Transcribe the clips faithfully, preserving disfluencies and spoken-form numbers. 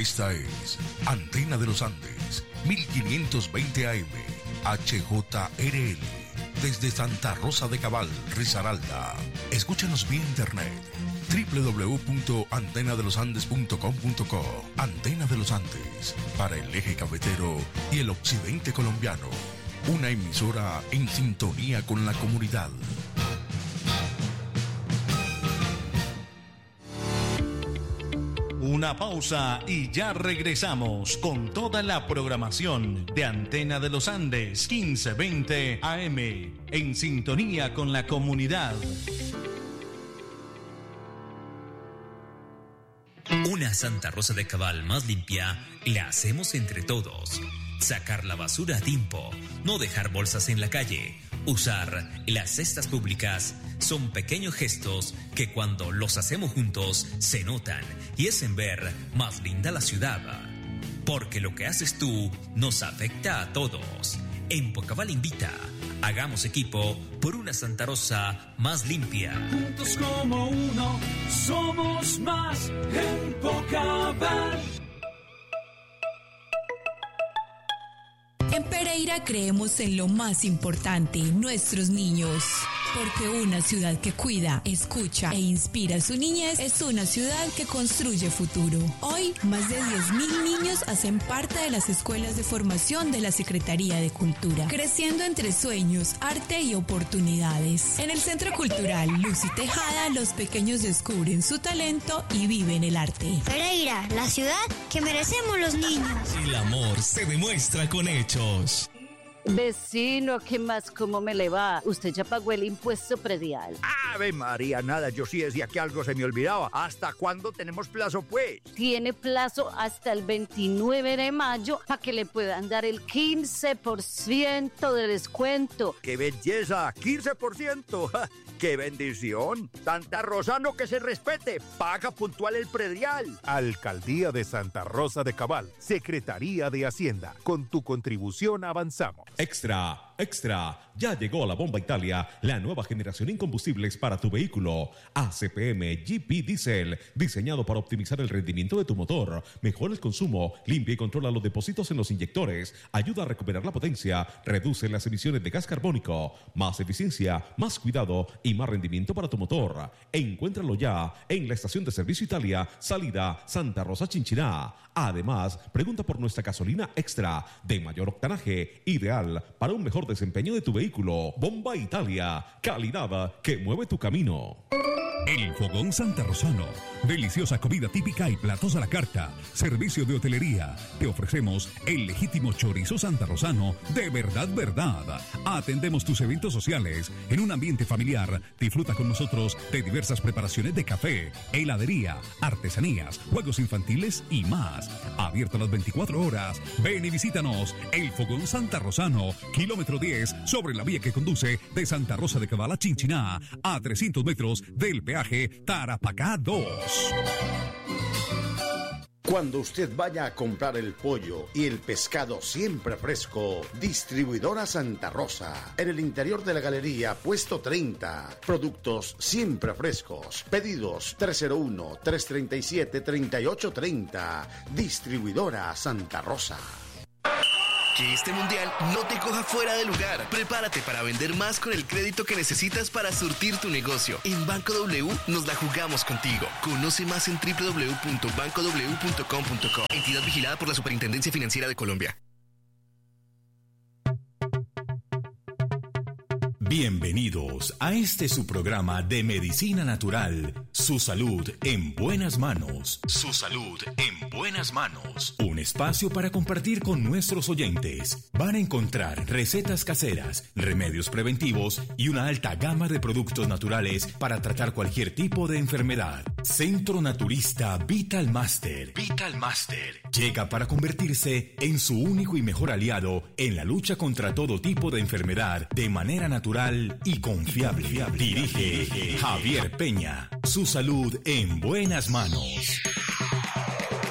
Esta es Antena de los Andes, mil quinientos veinte A M, H J R L, desde Santa Rosa de Cabal, Risaralda. Escúchanos vía internet, doble u doble u doble u punto antena de los andes punto com punto co. Antena de los Andes, para el eje cafetero y el occidente colombiano. Una emisora en sintonía con la comunidad. Una pausa y ya regresamos con toda la programación de Antena de los Andes quince veinte A M, en sintonía con la comunidad. Una Santa Rosa de Cabal más limpia la hacemos entre todos. Sacar la basura a tiempo, no dejar bolsas en la calle, usar las cestas públicas son pequeños gestos que cuando los hacemos juntos se notan y hacen ver más linda la ciudad. Porque lo que haces tú nos afecta a todos. Empocabal invita. Hagamos equipo por una Santa Rosa más limpia. Juntos como uno, somos más Empocabal. En Pereira creemos en lo más importante, nuestros niños. Porque una ciudad que cuida, escucha e inspira su niñez es una ciudad que construye futuro. Hoy, más de diez mil niños hacen parte de las escuelas de formación de la Secretaría de Cultura, creciendo entre sueños, arte y oportunidades. En el Centro Cultural Luz y Tejada, los pequeños descubren su talento y viven el arte. Pereira, la ciudad que merecemos los niños. El amor se demuestra con hechos. Vecino, ¿qué más? ¿Cómo me le va? Usted ya pagó el impuesto predial. Ave María, nada, yo sí decía que algo se me olvidaba. ¿Hasta cuándo tenemos plazo, pues? Tiene plazo hasta el veintinueve de mayo para que le puedan dar el quince por ciento de descuento. ¡Qué belleza! ¡quince por ciento! ¡Qué bendición! Santa Rosano que se respete, paga puntual el predial. Alcaldía de Santa Rosa de Cabal, Secretaría de Hacienda. Con tu contribución avanzamos. Extra, extra, ya llegó a la Bomba Italia, la nueva generación en combustibles para tu vehículo. A C P M G P Diesel, diseñado para optimizar el rendimiento de tu motor, mejora el consumo, limpia y controla los depósitos en los inyectores, ayuda a recuperar la potencia, reduce las emisiones de gas carbónico, más eficiencia, más cuidado y más rendimiento para tu motor. Encuéntralo ya en la estación de servicio Italia, salida Santa Rosa Chinchiná. Además, pregunta por nuestra gasolina extra de mayor octanaje, ideal para un mejor desempeño de tu vehículo. Bomba Italia, calidad que mueve tu camino. El Fogón Santa Rosano. Deliciosa comida típica y platos a la carta. Servicio de hotelería. Te ofrecemos el legítimo chorizo santarrosano de verdad, verdad. Atendemos tus eventos sociales en un ambiente familiar. Disfruta con nosotros de diversas preparaciones de café, heladería, artesanías, juegos infantiles y más. Abierto las veinticuatro horas. Ven y visítanos. El Fogón Santa Rosano, kilómetro diez, sobre la vía que conduce de Santa Rosa de Cabal a Chinchiná, a trescientos metros del peaje Tarapacá dos. Cuando usted vaya a comprar el pollo y el pescado siempre fresco, Distribuidora Santa Rosa, en el interior de la galería, puesto treinta. Productos siempre frescos. Pedidos tres cero uno, tres tres siete, tres ocho tres cero. Distribuidora Santa Rosa. Que este mundial no te coja fuera de lugar. Prepárate para vender más con el crédito que necesitas para surtir tu negocio. En Banco W nos la jugamos contigo. Conoce más en doble u doble u doble u punto banco w punto com punto co. Entidad vigilada por la Superintendencia Financiera de Colombia. Bienvenidos a este su programa de medicina natural. Su salud en buenas manos. Su salud en buenas manos. Un espacio para compartir con nuestros oyentes. Van a encontrar recetas caseras, remedios preventivos y una alta gama de productos naturales para tratar cualquier tipo de enfermedad. Centro Naturista Vital Master. Vital Master llega para convertirse en su único y mejor aliado en la lucha contra todo tipo de enfermedad de manera natural y confiable. Dirige Javier Peña. Su salud en buenas manos.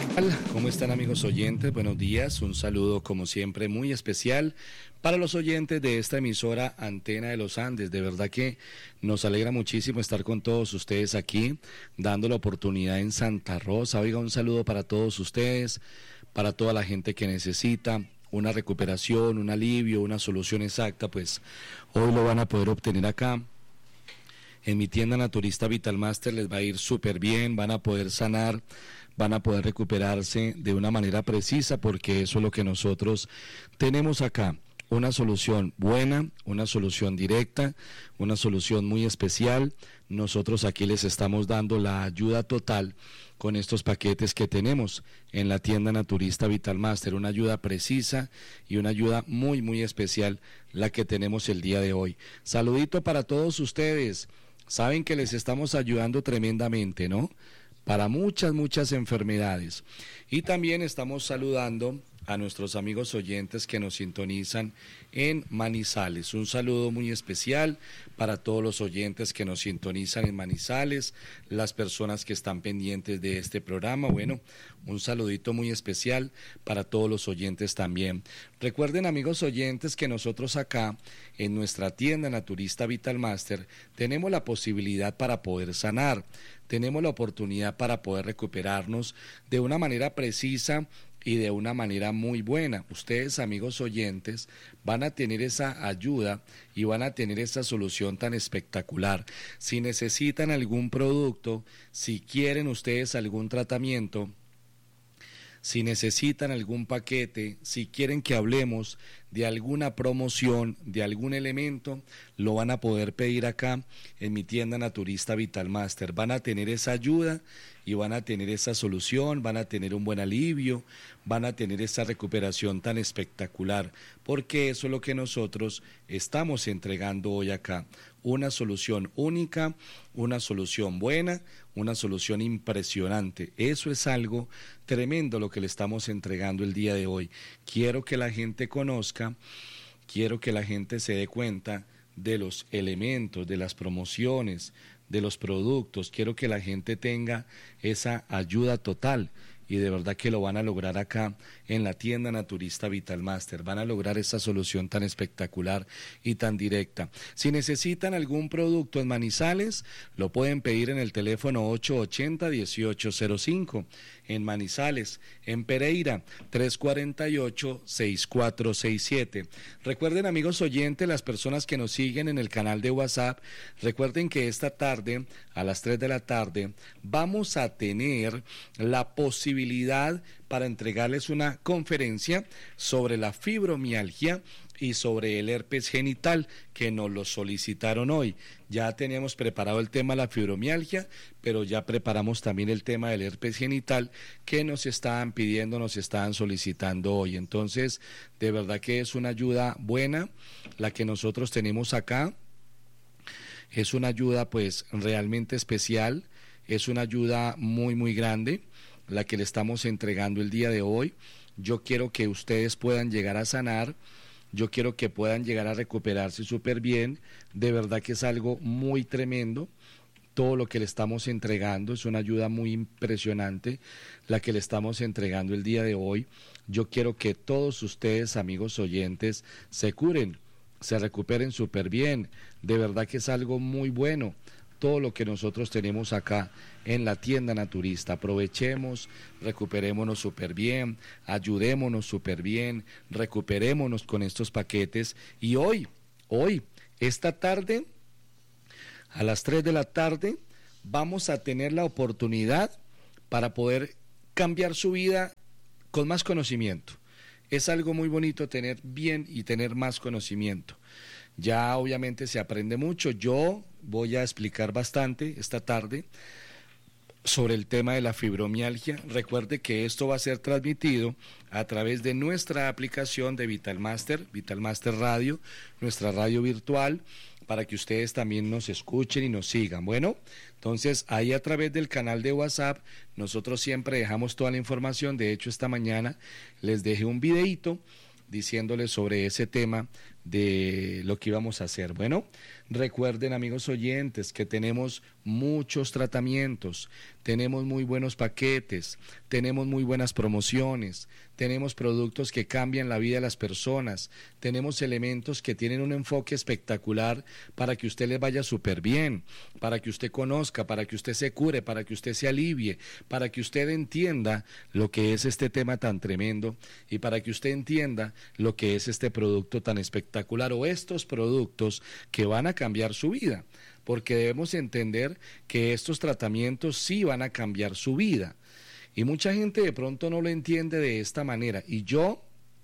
¿Cómo están, amigos oyentes? Buenos días, un saludo como siempre muy especial para los oyentes de esta emisora Antena de los Andes. De verdad que nos alegra muchísimo estar con todos ustedes aquí, dando la oportunidad en Santa Rosa. Oiga, un saludo para todos ustedes, para toda la gente que necesita una recuperación, un alivio, una solución exacta, pues hoy lo van a poder obtener acá. En mi tienda naturista Vitalmaster les va a ir súper bien, van a poder sanar, van a poder recuperarse de una manera precisa, porque eso es lo que nosotros tenemos acá. Una solución buena, una solución directa, una solución muy especial. Nosotros aquí les estamos dando la ayuda total con estos paquetes que tenemos en la tienda naturista Vitalmaster, una ayuda precisa y una ayuda muy muy especial la que tenemos el día de hoy. Saludito para todos ustedes, saben que les estamos ayudando tremendamente, ¿no? Para muchas muchas enfermedades, y también estamos saludando a nuestros amigos oyentes que nos sintonizan en Manizales. Un saludo muy especial para todos los oyentes que nos sintonizan en Manizales, las personas que están pendientes de este programa. Bueno, un saludito muy especial para todos los oyentes también. Recuerden, amigos oyentes, que nosotros acá en nuestra tienda naturista Vitalmaster tenemos la posibilidad para poder sanar, tenemos la oportunidad para poder recuperarnos de una manera precisa y de una manera muy buena. Ustedes, amigos oyentes, van a tener esa ayuda y van a tener esa solución tan espectacular. Si necesitan algún producto, si quieren ustedes algún tratamiento, si necesitan algún paquete, si quieren que hablemos de alguna promoción, de algún elemento, lo van a poder pedir acá en mi tienda naturista Vitalmaster. Van a tener esa ayuda y van a tener esa solución, van a tener un buen alivio, van a tener esa recuperación tan espectacular, porque eso es lo que nosotros estamos entregando hoy acá. Una solución única, una solución buena, una solución impresionante. Eso es algo tremendo lo que le estamos entregando el día de hoy. Quiero que la gente conozca, quiero que la gente se dé cuenta de los elementos, de las promociones, de los productos. Quiero que la gente tenga esa ayuda total. Y de verdad que lo van a lograr acá en la tienda naturista Vitalmaster. Van a lograr esa solución tan espectacular y tan directa. Si necesitan algún producto en Manizales, lo pueden pedir en el teléfono ocho ochenta, dieciocho cero cinco. En Manizales, en Pereira, tres cuarenta y ocho, sesenta y cuatro sesenta y siete. Recuerden, amigos oyentes, las personas que nos siguen en el canal de WhatsApp, recuerden que esta tarde, a las tres de la tarde, vamos a tener la posibilidad para entregarles una conferencia sobre la fibromialgia y sobre el herpes genital, que nos lo solicitaron hoy. Ya teníamos preparado el tema de la fibromialgia, pero ya preparamos también el tema del herpes genital, que nos estaban pidiendo, nos estaban solicitando hoy. Entonces, de verdad que es una ayuda buena la que nosotros tenemos acá. Es una ayuda pues realmente especial, es una ayuda muy muy grande la que le estamos entregando el día de hoy. Yo quiero que ustedes puedan llegar a sanar, yo quiero que puedan llegar a recuperarse súper bien. De verdad que es algo muy tremendo. Todo lo que le estamos entregando es una ayuda muy impresionante la que le estamos entregando el día de hoy. Yo quiero que todos ustedes, amigos oyentes, se curen, se recuperen súper bien. De verdad que es algo muy bueno todo lo que nosotros tenemos acá en la tienda naturista. Aprovechemos, recuperémonos súper bien, ayudémonos súper bien, recuperémonos con estos paquetes. Y hoy, hoy, esta tarde, a las tres de la tarde, vamos a tener la oportunidad para poder cambiar su vida con más conocimiento. Es algo muy bonito tener bien y tener más conocimiento. Ya obviamente se aprende mucho. Yo voy a explicar bastante esta tarde sobre el tema de la fibromialgia. Recuerde que esto va a ser transmitido a través de nuestra aplicación de Vitalmaster, Vitalmaster Radio, nuestra radio virtual, para que ustedes también nos escuchen y nos sigan. Bueno, entonces ahí a través del canal de WhatsApp nosotros siempre dejamos toda la información. De hecho, esta mañana les dejé un videíto diciéndoles sobre ese tema de lo que íbamos a hacer. Bueno, recuerden, amigos oyentes, que tenemos muchos tratamientos, tenemos muy buenos paquetes, tenemos muy buenas promociones, tenemos productos que cambian la vida de las personas, tenemos elementos que tienen un enfoque espectacular para que usted les vaya súper bien, para que usted conozca, para que usted se cure, para que usted se alivie, para que usted entienda lo que es este tema tan tremendo y para que usted entienda lo que es este producto tan espectacular o estos productos que van a cambiar su vida, porque debemos entender que estos tratamientos sí van a cambiar su vida. Y mucha gente de pronto no lo entiende de esta manera. Y yo,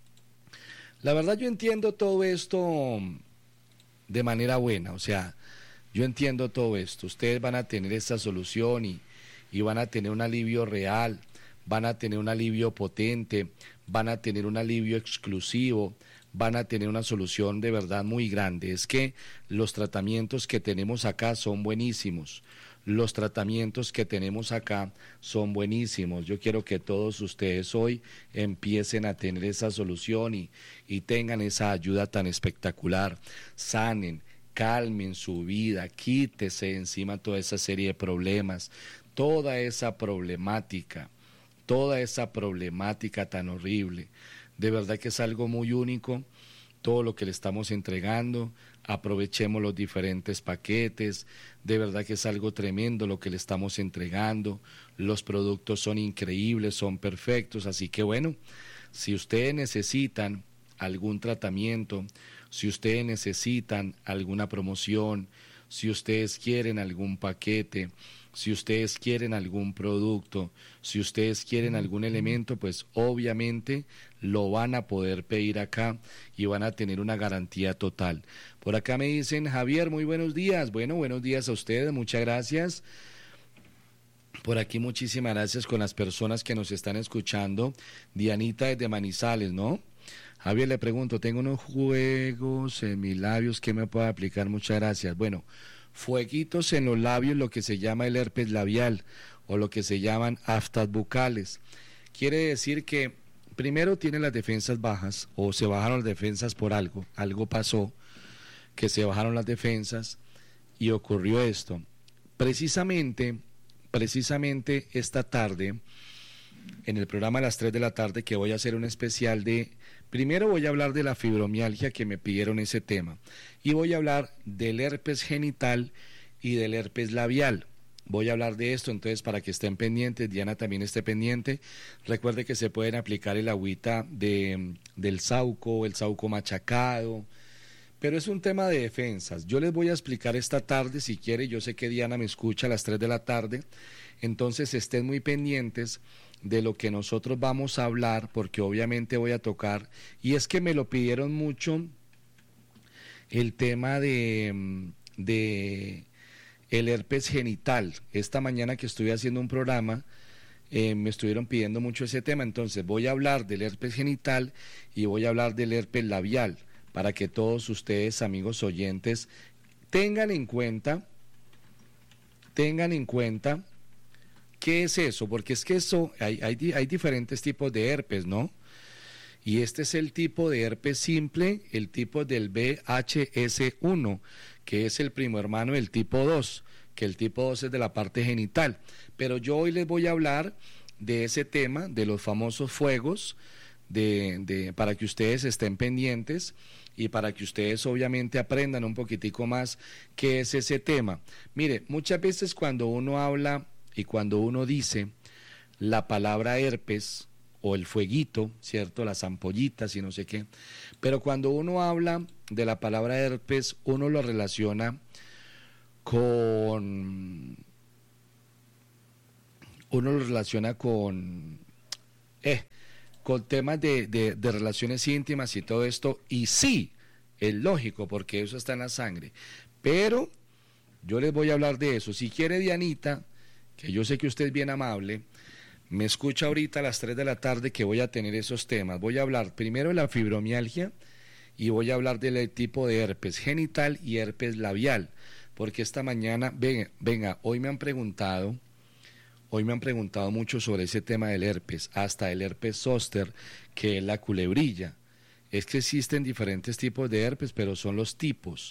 la verdad yo entiendo todo esto de manera buena. O sea, yo entiendo todo esto. Ustedes van a tener esta solución y, y van a tener un alivio real, van a tener un alivio potente, van a tener un alivio exclusivo, van a tener una solución de verdad muy grande. Es que los tratamientos que tenemos acá son buenísimos. Los tratamientos que tenemos acá son buenísimos. Yo quiero que todos ustedes hoy empiecen a tener esa solución y, y tengan esa ayuda tan espectacular. Sanen, calmen su vida, quítese encima toda esa serie de problemas, toda esa problemática, toda esa problemática tan horrible. De verdad que es algo muy único todo lo que le estamos entregando. Aprovechemos los diferentes paquetes, de verdad que es algo tremendo lo que le estamos entregando, los productos son increíbles, son perfectos, así que bueno, si ustedes necesitan algún tratamiento, si ustedes necesitan alguna promoción, si ustedes quieren algún paquete, si ustedes quieren algún producto, si ustedes quieren algún elemento, pues obviamente lo van a poder pedir acá y van a tener una garantía total. Por acá me dicen, Javier, muy buenos días. Bueno, buenos días a ustedes, muchas gracias. Por aquí muchísimas gracias con las personas que nos están escuchando. Dianita desde Manizales, ¿no? Javier, le pregunto, tengo unos juegos en mis labios, ¿qué me puede aplicar? Muchas gracias. Bueno, fueguitos en los labios, lo que se llama el herpes labial o lo que se llaman aftas bucales. Quiere decir que primero tiene las defensas bajas o se bajaron las defensas por algo, algo pasó que se bajaron las defensas y ocurrió esto. Precisamente, precisamente esta tarde, en el programa a las tres de la tarde, que voy a hacer un especial de, primero voy a hablar de la fibromialgia, que me pidieron ese tema, y voy a hablar del herpes genital y del herpes labial. Voy a hablar de esto, entonces para que estén pendientes, Diana también esté pendiente. Recuerde que se pueden aplicar el agüita de, del sauco, el sauco machacado, pero es un tema de defensas. Yo les voy a explicar esta tarde, si quiere, yo sé que Diana me escucha a las tres de la tarde, entonces estén muy pendientes de lo que nosotros vamos a hablar, porque obviamente voy a tocar, y es que me lo pidieron mucho el tema de, de el herpes genital. Esta mañana que estuve haciendo un programa, eh, me estuvieron pidiendo mucho ese tema, entonces voy a hablar del herpes genital y voy a hablar del herpes labial, para que todos ustedes, amigos oyentes, tengan en cuenta, tengan en cuenta ¿qué es eso? Porque es que eso, hay, hay, hay diferentes tipos de herpes, ¿no? Y este es el tipo de herpes simple, el tipo del V H S uno, que es el primo hermano del tipo dos, que el tipo dos es de la parte genital. Pero yo hoy les voy a hablar de ese tema, de los famosos fuegos, de, de, para que ustedes estén pendientes y para que ustedes obviamente aprendan un poquitico más qué es ese tema. Mire, muchas veces cuando uno habla y cuando uno dice la palabra herpes o el fueguito, ¿cierto? Las ampollitas y no sé qué, pero cuando uno habla de la palabra herpes, uno lo relaciona con... uno lo relaciona con... Eh, con temas de, de, de relaciones íntimas y todo esto, y sí, es lógico, porque eso está en la sangre, pero yo les voy a hablar de eso. Si quiere, Dianita, que yo sé que usted es bien amable, me escucha ahorita a las tres de la tarde, que voy a tener esos temas. Voy a hablar primero de la fibromialgia y voy a hablar del tipo de herpes genital y herpes labial, porque esta mañana, venga, venga, hoy me han preguntado, hoy me han preguntado mucho sobre ese tema del herpes, hasta el herpes zóster, que es la culebrilla. Es que existen diferentes tipos de herpes, pero son los tipos.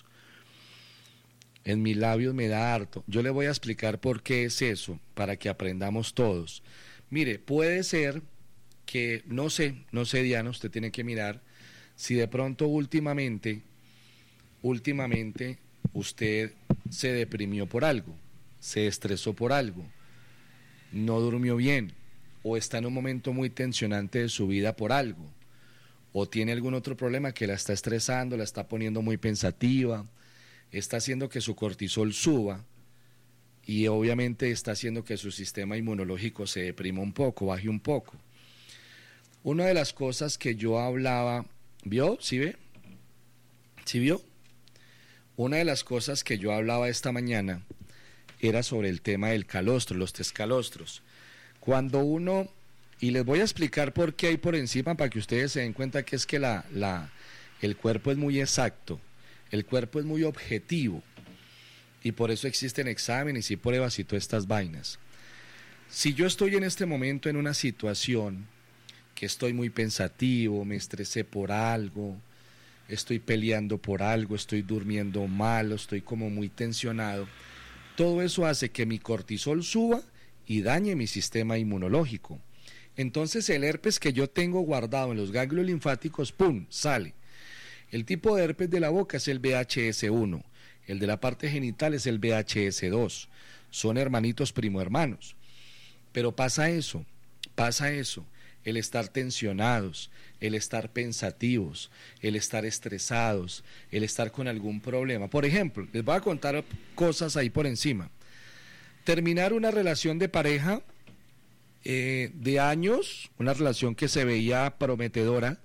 En mis labios me da harto. Yo le voy a explicar por qué es eso, para que aprendamos todos. Mire, puede ser que, no sé, no sé, Diana, usted tiene que mirar, si de pronto últimamente, últimamente usted se deprimió por algo, se estresó por algo, no durmió bien, o está en un momento muy tensionante de su vida por algo, o tiene algún otro problema que la está estresando, la está poniendo muy pensativa, está haciendo que su cortisol suba y obviamente está haciendo que su sistema inmunológico se deprima un poco, baje un poco. Una de las cosas que yo hablaba, ¿vio? ¿Sí ve? ¿Sí vio? Una de las cosas que yo hablaba esta mañana era sobre el tema del calostro, los test calostros. Cuando uno, y les voy a explicar por qué hay por encima para que ustedes se den cuenta que es que la, la, el cuerpo es muy exacto, el cuerpo es muy objetivo y por eso existen exámenes y pruebas y todas estas vainas. Si yo estoy en este momento en una situación que estoy muy pensativo, me estresé por algo, estoy peleando por algo, estoy durmiendo mal, estoy como muy tensionado, todo eso hace que mi cortisol suba y dañe mi sistema inmunológico. Entonces el herpes que yo tengo guardado en los ganglios linfáticos, ¡pum!, sale. El tipo de herpes de la boca es el V H S uno, el de la parte genital es el V H S dos, son hermanitos primo hermanos. Pero pasa eso, pasa eso, el estar tensionados, el estar pensativos, el estar estresados, el estar con algún problema. Por ejemplo, les voy a contar cosas ahí por encima. Terminar una relación de pareja eh, de años, una relación que se veía prometedora,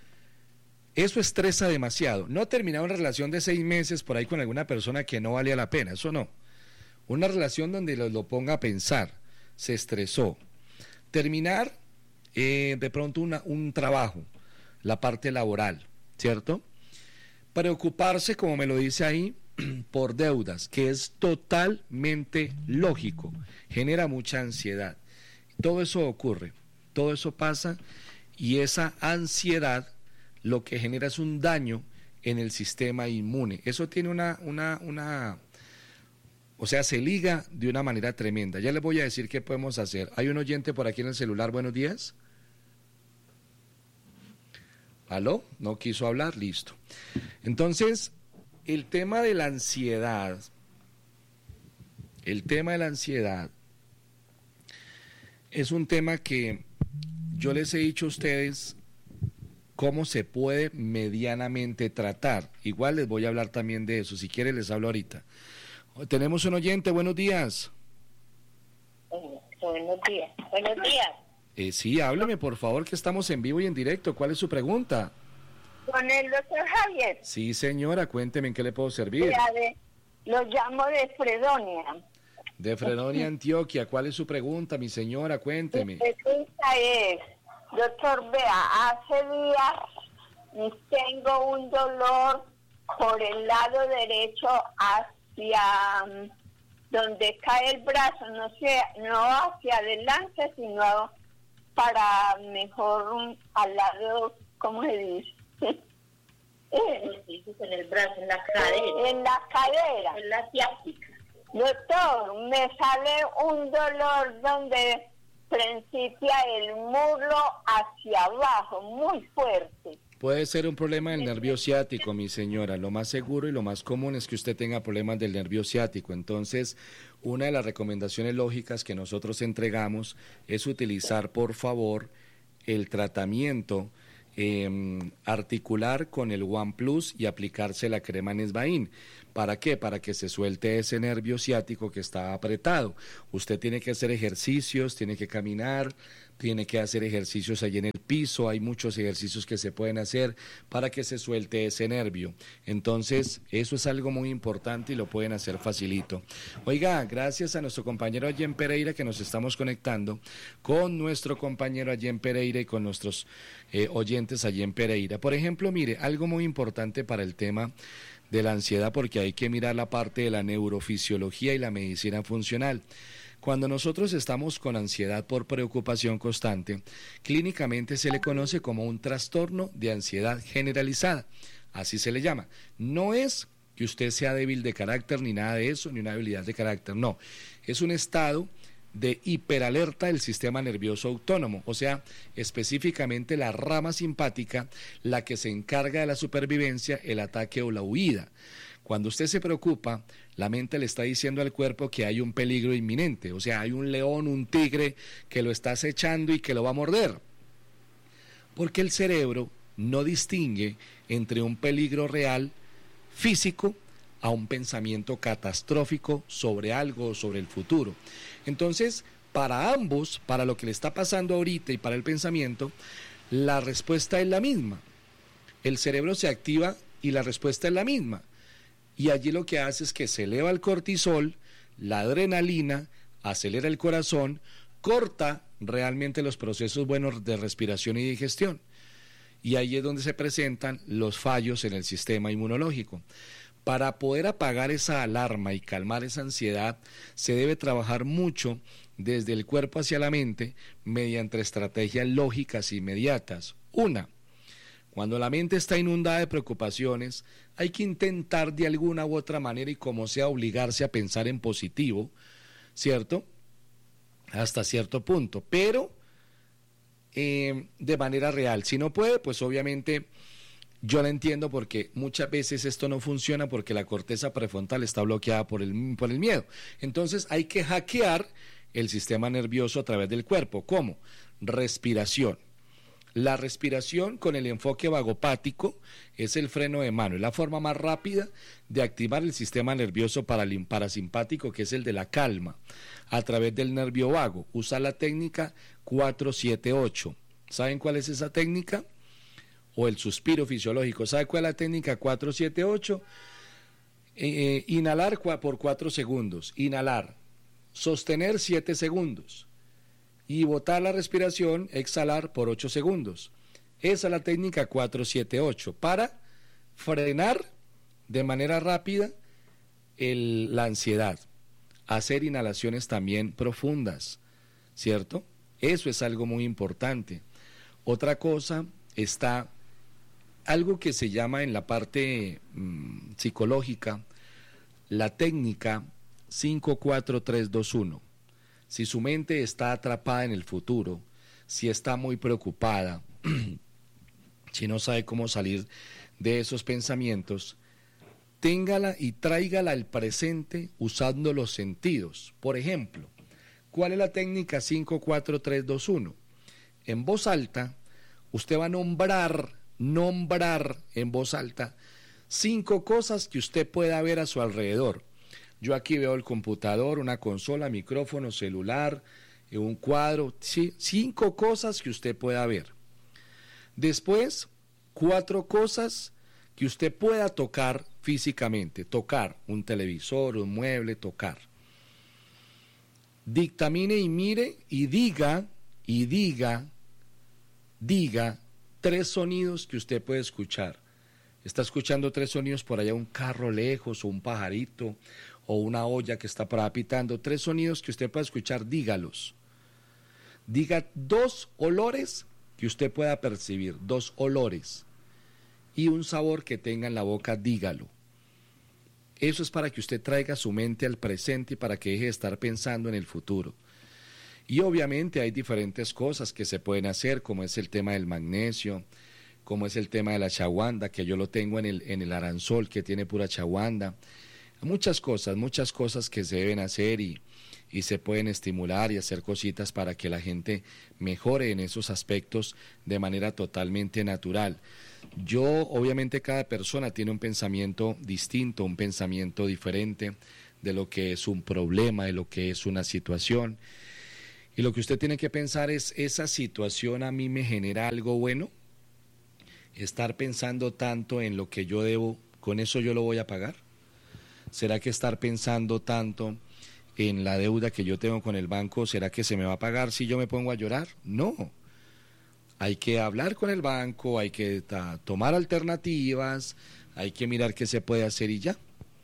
eso estresa demasiado. No terminar una relación de seis meses por ahí con alguna persona que no valía la pena, eso no. Una relación donde lo, lo ponga a pensar, se estresó. Terminar eh, de pronto una, un trabajo, la parte laboral, ¿cierto? Preocuparse, como me lo dice ahí, por deudas, que es totalmente lógico, genera mucha ansiedad. Todo eso ocurre, todo eso pasa y esa ansiedad lo que genera es un daño en el sistema inmune. Eso tiene una, una, una, o sea, se liga de una manera tremenda. Ya les voy a decir qué podemos hacer. Hay un oyente por aquí en el celular, buenos días. ¿Aló? No quiso hablar, listo. Entonces, el tema de la ansiedad, el tema de la ansiedad es un tema que yo les he dicho a ustedes cómo se puede medianamente tratar. Igual les voy a hablar también de eso, si quieren les hablo ahorita. Tenemos un oyente, buenos días. Buenos días, buenos días. Eh, sí, hábleme por favor que estamos en vivo y en directo. ¿Cuál es su pregunta? Con el doctor Javier. Sí, señora, cuénteme en qué le puedo servir. De, lo llamo de Fredonia. De Fredonia, Antioquia. ¿Cuál es su pregunta, mi señora? Cuénteme. Mi pregunta es, doctor, vea, hace días tengo un dolor por el lado derecho hacia um, donde cae el brazo, no sé, no hacia adelante, sino para mejor um, al lado, ¿cómo se dice? En el brazo, en la cadera. En la cadera. En la ciática. Doctor, me sale un dolor donde principia el muslo hacia abajo, muy fuerte. Puede ser un problema del nervio ciático, mi señora. Lo más seguro y lo más común es que usted tenga problemas del nervio ciático. Entonces, una de las recomendaciones lógicas que nosotros entregamos es utilizar, por favor, el tratamiento eh, articular con el OnePlus y aplicarse la crema Nesbain. ¿Para qué? Para que se suelte ese nervio ciático que está apretado. Usted tiene que hacer ejercicios, tiene que caminar, tiene que hacer ejercicios ahí en el piso. Hay muchos ejercicios que se pueden hacer para que se suelte ese nervio. Entonces, eso es algo muy importante y lo pueden hacer facilito. Oiga, gracias a nuestro compañero allí en Pereira que nos estamos conectando con nuestro compañero allí en Pereira y con nuestros eh, oyentes allí en Pereira. Por ejemplo, mire, algo muy importante para el tema de la ansiedad, porque hay que mirar la parte de la neurofisiología y la medicina funcional. Cuando nosotros estamos con ansiedad por preocupación constante, clínicamente se le conoce como un trastorno de ansiedad generalizada, así se le llama. No es que usted sea débil de carácter ni nada de eso, ni una debilidad de carácter, no. Es un estado de hiperalerta del sistema nervioso autónomo, o sea, específicamente la rama simpática, la que se encarga de la supervivencia, el ataque o la huida. Cuando usted se preocupa, la mente le está diciendo al cuerpo que hay un peligro inminente, o sea, hay un león, un tigre que lo está acechando y que lo va a morder. Porque el cerebro no distingue entre un peligro real, físico, a un pensamiento catastrófico sobre algo o sobre el futuro. Entonces, para ambos, para lo que le está pasando ahorita y para el pensamiento, la respuesta es la misma. El cerebro se activa y la respuesta es la misma. Y allí lo que hace es que se eleva el cortisol, la adrenalina, acelera el corazón, corta realmente los procesos buenos de respiración y digestión. Y ahí es donde se presentan los fallos en el sistema inmunológico. Para poder apagar esa alarma y calmar esa ansiedad, se debe trabajar mucho desde el cuerpo hacia la mente mediante estrategias lógicas inmediatas. Una, cuando la mente está inundada de preocupaciones, hay que intentar de alguna u otra manera y como sea obligarse a pensar en positivo, ¿cierto? Hasta cierto punto, pero eh, de manera real. Si no puede, pues obviamente yo la entiendo porque muchas veces esto no funciona porque la corteza prefrontal está bloqueada por el, por el miedo. Entonces hay que hackear el sistema nervioso a través del cuerpo. ¿Cómo? Respiración. La respiración con el enfoque vagopático es el freno de mano, es la forma más rápida de activar el sistema nervioso parasimpático, que es el de la calma, a través del nervio vago. Usa la técnica cuatro siete ocho. ¿Saben cuál es esa técnica? O el suspiro fisiológico. ¿Sabe cuál es la técnica cuatro siete ocho? Eh, inhalar por cuatro segundos, inhalar, sostener siete segundos. Y botar la respiración, exhalar por ocho segundos. Esa es la técnica cuatro siete ocho para frenar de manera rápida el, la ansiedad. Hacer inhalaciones también profundas, ¿cierto? Eso es algo muy importante. Otra cosa está algo que se llama en la parte mmm, psicológica la técnica cinco cuatro tres dos uno. Si su mente está atrapada en el futuro, si está muy preocupada, si no sabe cómo salir de esos pensamientos, téngala y tráigala al presente usando los sentidos. Por ejemplo, ¿cuál es la técnica cinco cuatro tres dos uno? En voz alta, usted va a nombrar, nombrar en voz alta cinco cosas que usted pueda ver a su alrededor. Yo aquí veo el computador, una consola, micrófono, celular, un cuadro, ¿sí? Cinco cosas que usted pueda ver. Después, cuatro cosas que usted pueda tocar físicamente, tocar un televisor, un mueble, tocar. Dictamine y mire y diga, y diga, diga tres sonidos que usted puede escuchar. Está escuchando tres sonidos por allá, un carro lejos o un pajarito o una olla que está por ahí pitando, tres sonidos que usted pueda escuchar, dígalos. Diga dos olores que usted pueda percibir, dos olores, y un sabor que tenga en la boca, dígalo. Eso es para que usted traiga su mente al presente y para que deje de estar pensando en el futuro. Y obviamente hay diferentes cosas que se pueden hacer, como es el tema del magnesio, como es el tema de la chawanda, que yo lo tengo en el, en el aransol, que tiene pura chawanda. Muchas cosas, muchas cosas que se deben hacer y, y se pueden estimular y hacer cositas para que la gente mejore en esos aspectos de manera totalmente natural. Yo, obviamente, cada persona tiene un pensamiento distinto, un pensamiento diferente de lo que es un problema, de lo que es una situación. Y lo que usted tiene que pensar es, ¿esa situación a mí me genera algo bueno? Estar pensando tanto en lo que yo debo, ¿con eso yo lo voy a pagar? ¿Será que estar pensando tanto en la deuda que yo tengo con el banco, será que se me va a pagar si yo me pongo a llorar? No. Hay que hablar con el banco, hay que ta, tomar alternativas, hay que mirar qué se puede hacer y ya.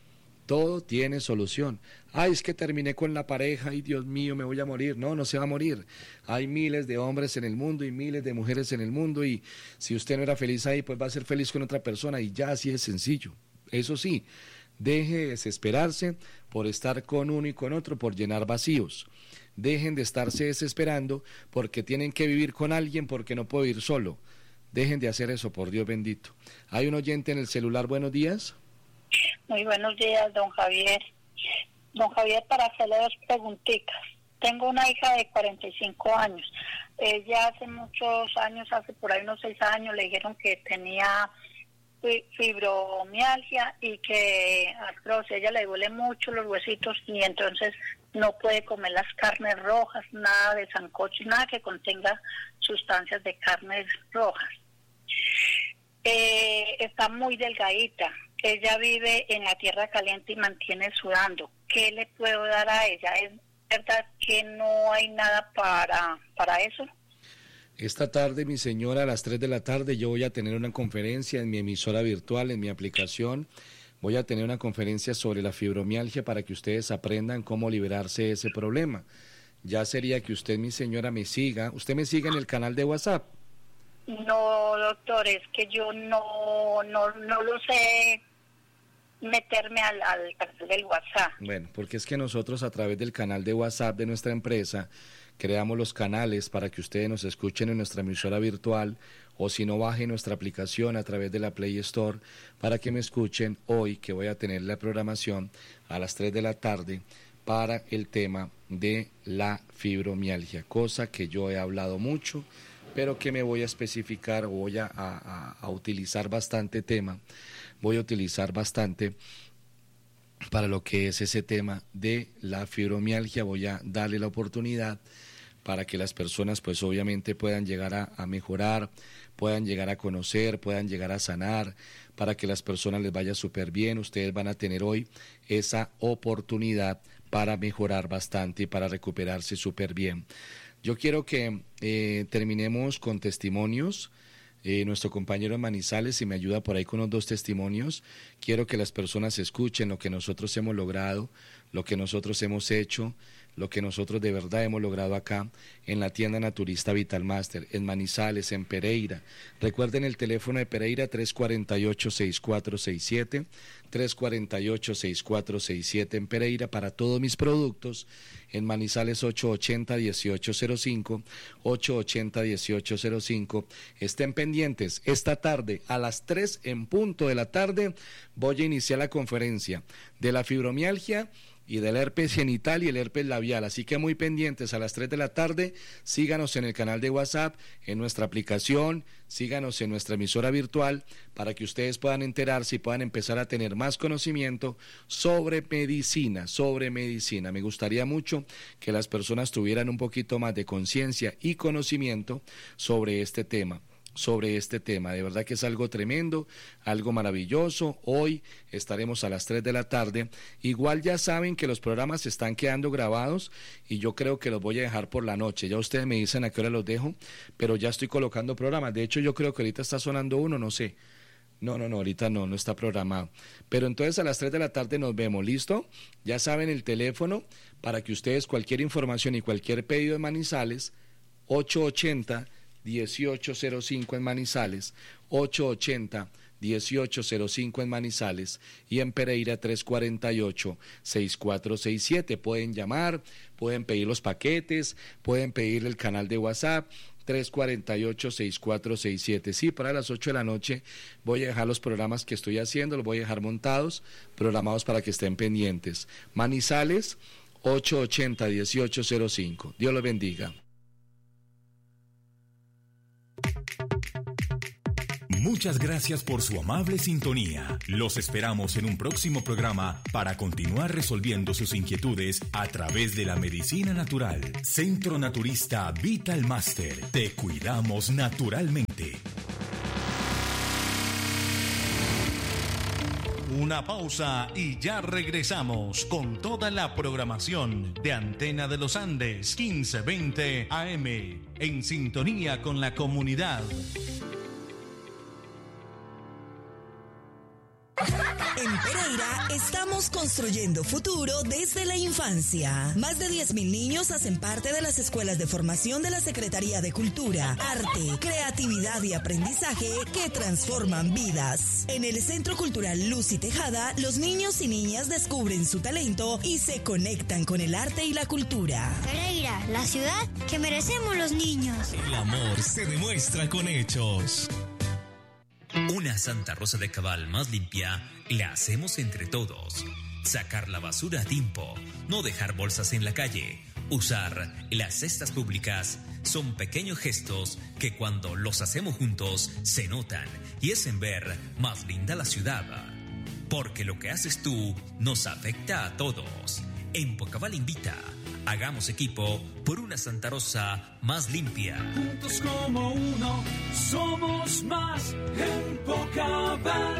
Todo tiene solución. Ay, es que terminé con la pareja y Dios mío, me voy a morir. No, no se va a morir. Hay miles de hombres en el mundo y miles de mujeres en el mundo y si usted no era feliz ahí, pues va a ser feliz con otra persona y ya así es sencillo. Eso sí, deje de desesperarse por estar con uno y con otro, por llenar vacíos. Dejen de estarse desesperando porque tienen que vivir con alguien porque no puedo vivir solo. Dejen de hacer eso, por Dios bendito. Hay un oyente en el celular, buenos días. Muy buenos días, don Javier. Don Javier, para hacerle dos preguntitas. Tengo una hija de cuarenta y cinco años. Ella hace muchos años, hace por ahí unos seis años, le dijeron que tenía fibromialgia y que a ella le duele mucho los huesitos y entonces no puede comer las carnes rojas, nada de sancocho, nada que contenga sustancias de carnes rojas. Eh, está muy delgadita. Ella vive en la tierra caliente y mantiene sudando. ¿Qué le puedo dar a ella? ¿Es verdad que no hay nada para, para eso? Esta tarde, mi señora, a las tres de la tarde, yo voy a tener una conferencia en mi emisora virtual, en mi aplicación. Voy a tener una conferencia sobre la fibromialgia para que ustedes aprendan cómo liberarse de ese problema. Ya sería que usted, mi señora, me siga. ¿Usted me sigue en el canal de WhatsApp? No, doctor, es que yo no, no, no lo sé meterme al, al canal del WhatsApp. Bueno, porque es que nosotros a través del canal de WhatsApp de nuestra empresa creamos los canales para que ustedes nos escuchen en nuestra emisora virtual o si no bajen nuestra aplicación a través de la Play Store para que me escuchen hoy que voy a tener la programación a las tres de la tarde para el tema de la fibromialgia, cosa que yo he hablado mucho, pero que me voy a especificar, voy a, a, a utilizar bastante tema, voy a utilizar bastante para lo que es ese tema de la fibromialgia, voy a darle la oportunidad para que las personas pues obviamente puedan llegar a, a mejorar, puedan llegar a conocer, puedan llegar a sanar, para que las personas les vaya súper bien. Ustedes van a tener hoy esa oportunidad para mejorar bastante y para recuperarse súper bien. Yo quiero que eh, terminemos con testimonios. Eh, nuestro compañero de Manizales, si me ayuda por ahí con los dos testimonios, quiero que las personas escuchen lo que nosotros hemos logrado, lo que nosotros hemos hecho, lo que nosotros de verdad hemos logrado acá en la tienda naturista Vitalmaster, en Manizales, en Pereira. Recuerden el teléfono de Pereira tres cuatro ocho, seis cuatro seis siete, tres cuatro ocho, seis cuatro seis siete en Pereira para todos mis productos. En Manizales ocho ochenta, dieciocho cero cinco, ocho ochenta, dieciocho cero cinco. Estén pendientes, esta tarde a las tres en punto de la tarde voy a iniciar la conferencia de la fibromialgia y del herpes genital y el herpes labial, así que muy pendientes a las tres de la tarde, síganos en el canal de WhatsApp, en nuestra aplicación, síganos en nuestra emisora virtual para que ustedes puedan enterarse y puedan empezar a tener más conocimiento sobre medicina, sobre medicina. Me gustaría mucho que las personas tuvieran un poquito más de conciencia y conocimiento sobre este tema. sobre este tema, de verdad que es algo tremendo, algo maravilloso. Hoy estaremos a las tres de la tarde, igual ya saben que los programas están quedando grabados y yo creo que los voy a dejar por la noche, ya ustedes me dicen a qué hora los dejo, pero ya estoy colocando programas, de hecho yo creo que ahorita está sonando uno, no sé, no, no, no, ahorita no, no está programado, pero entonces a las tres de la tarde nos vemos, ¿listo? Ya saben el teléfono para que ustedes cualquier información y cualquier pedido de Manizales, ocho ochenta, dieciocho cero cinco en Manizales, ocho ochenta, dieciocho cero cinco en Manizales y en Pereira tres cuatro ocho, seis cuatro seis siete. Pueden llamar, pueden pedir los paquetes, pueden pedir el canal de WhatsApp tres cuatro ocho, seis cuatro seis siete. Sí, para las ocho de la noche voy a dejar los programas que estoy haciendo, los voy a dejar montados, programados para que estén pendientes. Manizales ocho ochenta, dieciocho cero cinco. Dios los bendiga. Muchas gracias por su amable sintonía. Los esperamos en un próximo programa para continuar resolviendo sus inquietudes a través de la medicina natural. Centro Naturista Vitalmaster. Te cuidamos naturalmente. Una pausa y ya regresamos con toda la programación de Antena de los Andes quince veinte A M en sintonía con la comunidad. En Pereira estamos construyendo futuro desde la infancia. Más de diez mil niños hacen parte de las escuelas de formación de la Secretaría de Cultura, Arte, Creatividad y Aprendizaje que transforman vidas. En el Centro Cultural Luz y Tejada, los niños y niñas descubren su talento y se conectan con el arte y la cultura. Pereira, la ciudad que merecemos los niños. El amor se demuestra con hechos. Una Santa Rosa de Cabal más limpia la hacemos entre todos. Sacar la basura a tiempo, no dejar bolsas en la calle, usar las cestas públicas son pequeños gestos que cuando los hacemos juntos se notan y hacen ver más linda la ciudad. Porque lo que haces tú nos afecta a todos. Empocabal invita. Hagamos equipo por una Santa Rosa más limpia. Juntos como uno, somos más Empocabal.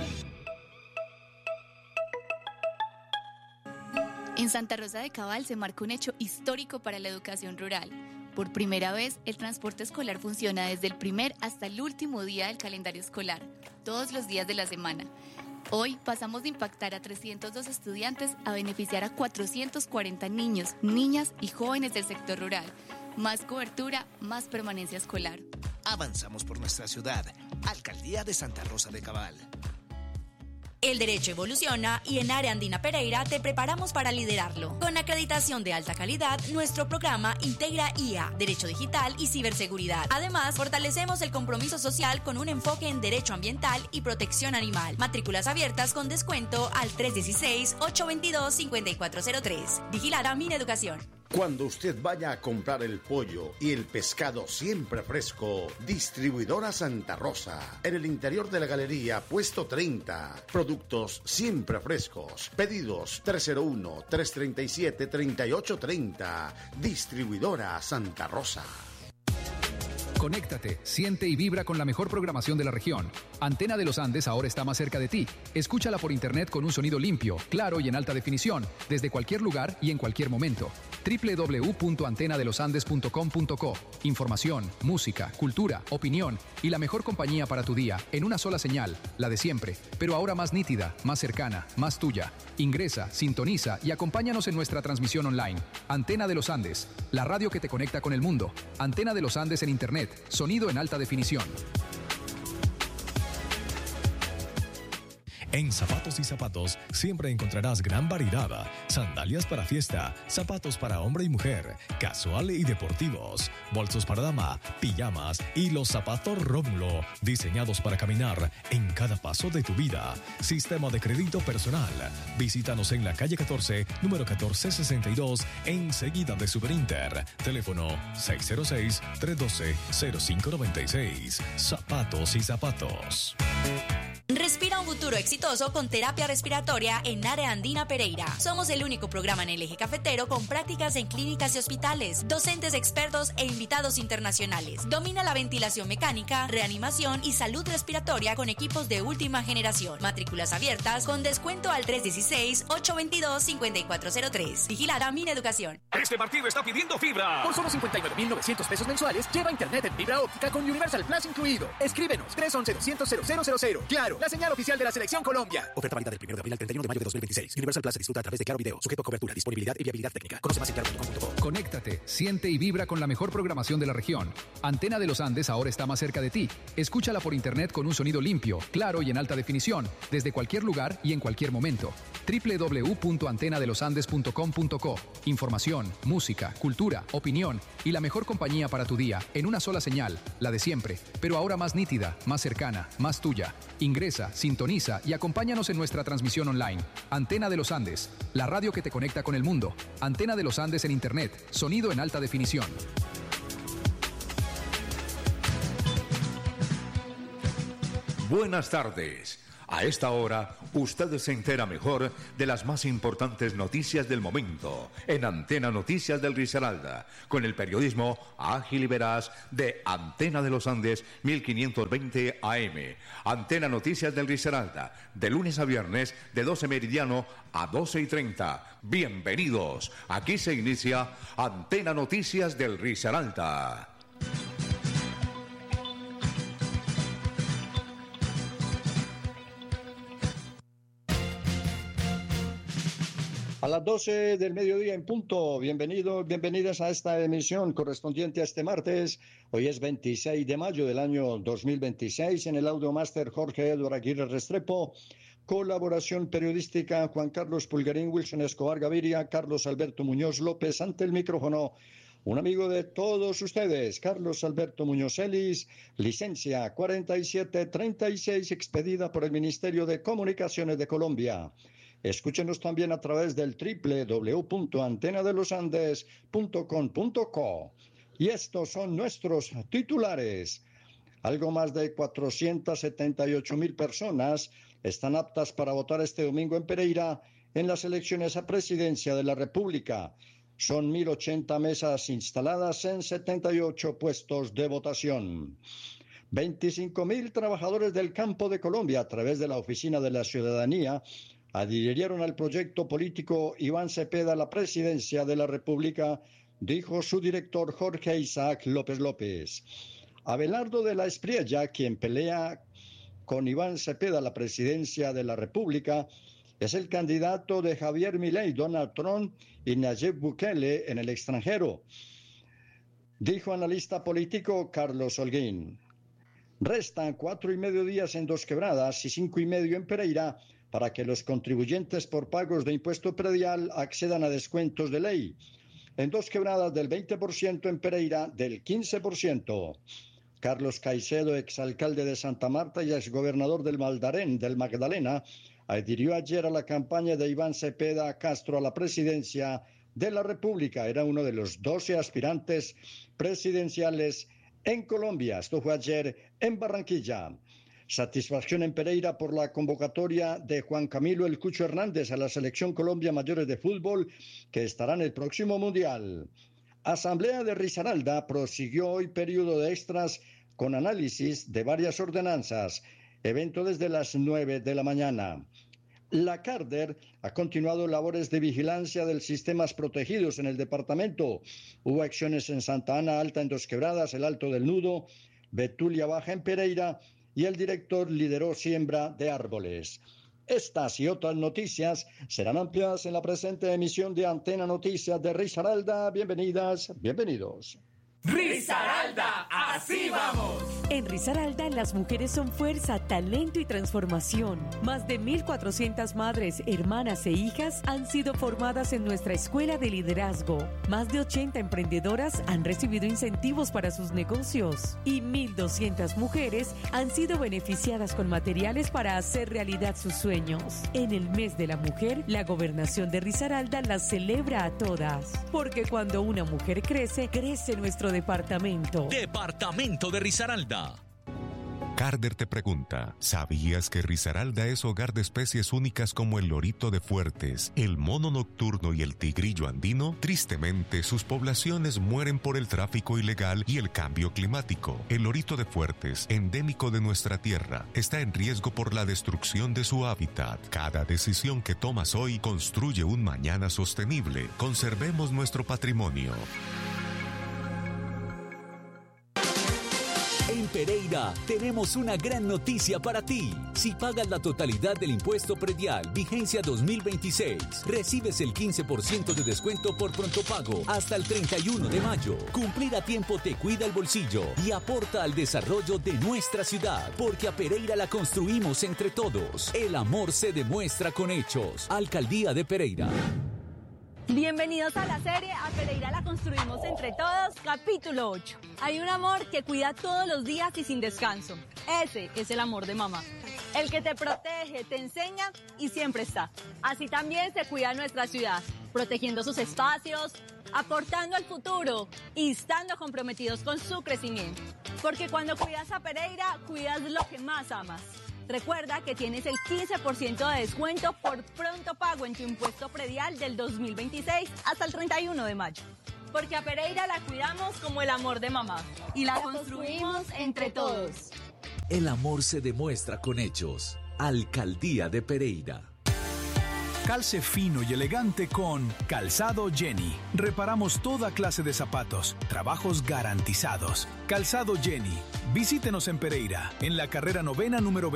En Santa Rosa de Cabal se marca un hecho histórico para la educación rural. Por primera vez, el transporte escolar funciona desde el primer hasta el último día del calendario escolar, todos los días de la semana. Hoy pasamos de impactar a trescientos dos estudiantes a beneficiar a cuatrocientos cuarenta niños, niñas y jóvenes del sector rural. Más cobertura, más permanencia escolar. Avanzamos por nuestra ciudad. Alcaldía de Santa Rosa de Cabal. El derecho evoluciona y en Área Andina Pereira te preparamos para liderarlo. Con acreditación de alta calidad, nuestro programa integra I A, Derecho Digital y Ciberseguridad. Además, fortalecemos el compromiso social con un enfoque en derecho ambiental y protección animal. Matrículas abiertas con descuento al tres uno seis, ocho dos dos, cinco cuatro cero tres. Vigilada Mineducación. Cuando usted vaya a comprar el pollo y el pescado siempre fresco, Distribuidora Santa Rosa. En el interior de la galería, puesto treinta. Productos siempre frescos. Pedidos tres cero uno, tres tres siete, tres ocho tres cero. Distribuidora Santa Rosa. Conéctate, siente y vibra con la mejor programación de la región. Antena de los Andes ahora está más cerca de ti. Escúchala por internet con un sonido limpio, claro y en alta definición, desde cualquier lugar y en cualquier momento. doble u doble u doble u punto antena de los andes punto com punto co. Información, música, cultura, opinión y la mejor compañía para tu día en una sola señal, la de siempre, pero ahora más nítida, más cercana, más tuya. Ingresa, sintoniza y acompáñanos en nuestra transmisión online. Antena de los Andes, la radio que te conecta con el mundo. Antena de los Andes en internet. Sonido en alta definición. En Zapatos y Zapatos siempre encontrarás gran variedad. Sandalias para fiesta, zapatos para hombre y mujer, casual y deportivos, bolsos para dama, pijamas y los zapatos Rómulo, diseñados para caminar en cada paso de tu vida. Sistema de crédito personal. Visítanos en la calle catorce, número catorce sesenta y dos, enseguida de Superinter. Teléfono seis cero seis, tres uno dos, cero cinco nueve seis. Zapatos y Zapatos. Respira un futuro exitoso con terapia respiratoria en Área Andina Pereira. Somos el único programa en el eje cafetero con prácticas en clínicas y hospitales, docentes expertos e invitados internacionales. Domina la ventilación mecánica, reanimación y salud respiratoria con equipos de última generación. Matrículas abiertas con descuento al tres uno seis, ocho dos dos, cinco cuatro cero tres. Vigilada Mineducación. Este partido está pidiendo fibra. Por solo cincuenta y nueve mil novecientos pesos mensuales, lleva internet en fibra óptica con Universal Plus incluido. Escríbenos tres once, doscientos, cero cero cero cero. Claro, la señal oficial de la Selección Colombia. Oferta válida del primero de abril al treinta y uno de mayo de dos mil veintiséis. Universal Plus se disfruta a través de Claro Video. Sujeto a cobertura, disponibilidad y viabilidad técnica. Conoce más en claro punto com punto co. Conéctate, siente y vibra con la mejor programación de la región. Antena de los Andes ahora está más cerca de ti. Escúchala por internet con un sonido limpio, claro y en alta definición, desde cualquier lugar y en cualquier momento. doble u doble u doble u punto antena de los andes punto com punto co. Información, música, cultura, opinión y la mejor compañía para tu día en una sola señal, la de siempre, pero ahora más nítida, más cercana, más tuya. Ingresa, sintoniza y acompáñanos en nuestra transmisión online. Antena de los Andes, la radio que te conecta con el mundo. Antena de los Andes en internet, sonido en alta definición. Buenas tardes. A esta hora, usted se entera mejor de las más importantes noticias del momento en Antena Noticias del Risaralda, con el periodismo ágil y veraz de Antena de los Andes mil quinientos veinte A M. Antena Noticias del Risaralda, de lunes a viernes, de doce meridiano a doce y treinta. Bienvenidos. Aquí se inicia Antena Noticias del Risaralda. A las doce del mediodía en punto, bienvenidos, bienvenidas a esta emisión correspondiente a este martes. Hoy es veintiséis de mayo del año dos mil veintiséis. En el Audiomaster Jorge Eduardo Aguirre Restrepo. Colaboración periodística Juan Carlos Pulgarín, Wilson Escobar Gaviria, Carlos Alberto Muñoz López. Ante el micrófono, un amigo de todos ustedes, Carlos Alberto Muñoz Ellis, licencia cuarenta y siete treinta y seis, expedida por el Ministerio de Comunicaciones de Colombia. Escúchenos también a través del doble u doble u doble u punto antena de los andes punto com punto co. Y estos son nuestros titulares. Algo más de cuatrocientas setenta y ocho mil personas están aptas para votar este domingo en Pereira en las elecciones a presidencia de la República. Son mil ochenta mesas instaladas en setenta y ocho puestos de votación. veinticinco mil trabajadores del campo de Colombia, a través de la Oficina de la Ciudadanía, adhirieron al proyecto político Iván Cepeda a la presidencia de la República, dijo su director Jorge Isaac López López. Abelardo de la Espriella, quien pelea con Iván Cepeda a la presidencia de la República, es el candidato de Javier Milei, Donald Trump y Nayib Bukele en el extranjero, dijo analista político Carlos Holguín. Restan cuatro y medio días en Dos Quebradas y cinco y medio en Pereira para que los contribuyentes por pagos de impuesto predial accedan a descuentos de ley. En Dos Quebradas del veinte por ciento, en Pereira del quince por ciento. Carlos Caicedo, exalcalde de Santa Marta y exgobernador del Maldarén, del Magdalena, adhirió ayer a la campaña de Iván Cepeda Castro a la presidencia de la República. Era uno de los doce aspirantes presidenciales en Colombia. Esto fue ayer en Barranquilla. Satisfacción en Pereira por la convocatoria de Juan Camilo El Cucho Hernández a la Selección Colombia Mayores de Fútbol, que estará en el próximo Mundial. Asamblea de Risaralda prosiguió hoy periodo de extras con análisis de varias ordenanzas. Evento desde las nueve de la mañana. La Carder ha continuado labores de vigilancia de sistemas protegidos en el departamento. Hubo acciones en Santa Ana Alta, en Dos Quebradas, el Alto del Nudo, Betulia Baja en Pereira, y el director lideró siembra de árboles. Estas y otras noticias serán ampliadas en la presente emisión de Antena Noticias de Risaralda. Bienvenidas, bienvenidos. Risaralda, así vamos. En Risaralda, las mujeres son fuerza, talento y transformación. Más de mil cuatrocientas madres, hermanas e hijas han sido formadas en nuestra escuela de liderazgo. Más de ochenta emprendedoras han recibido incentivos para sus negocios. Y mil doscientas mujeres han sido beneficiadas con materiales para hacer realidad sus sueños. En el mes de la mujer, la gobernación de Risaralda las celebra a todas. Porque cuando una mujer crece, crece nuestro departamento. Departamento de Risaralda. Carder te pregunta, ¿sabías que Risaralda es hogar de especies únicas como el lorito de Fuertes, el mono nocturno y el tigrillo andino? Tristemente, sus poblaciones mueren por el tráfico ilegal y el cambio climático. El lorito de Fuertes, endémico de nuestra tierra, está en riesgo por la destrucción de su hábitat. Cada decisión que tomas hoy construye un mañana sostenible. Conservemos nuestro patrimonio. En Pereira tenemos una gran noticia para ti. Si pagas la totalidad del impuesto predial vigencia dos mil veintiséis, recibes el quince por ciento de descuento por pronto pago hasta el treinta y uno de mayo. Cumplir a tiempo te cuida el bolsillo y aporta al desarrollo de nuestra ciudad, porque a Pereira la construimos entre todos. El amor se demuestra con hechos. Alcaldía de Pereira. Bienvenidos a la serie A Pereira la construimos entre todos, capítulo ocho. Hay un amor que cuida todos los días y sin descanso. Ese es el amor de mamá. El que te protege, te enseña y siempre está. Así también se cuida nuestra ciudad, protegiendo sus espacios, aportando al futuro y estando comprometidos con su crecimiento. Porque cuando cuidas a Pereira, cuidas lo que más amas. Recuerda que tienes el quince por ciento de descuento por pronto pago en tu impuesto predial del dos mil veintiséis hasta el treinta y uno de mayo. Porque a Pereira la cuidamos como el amor de mamá. Y la, la construimos entre todos. El amor se demuestra con hechos. Alcaldía de Pereira. Calce fino y elegante con Calzado Jenny. Reparamos toda clase de zapatos, trabajos garantizados. Calzado Jenny. Visítenos en Pereira, en la carrera novena número